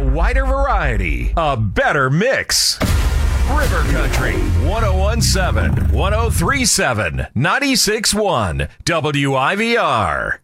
wider variety, a better mix. River Country, 1017, 1037, 96.1, WIVR.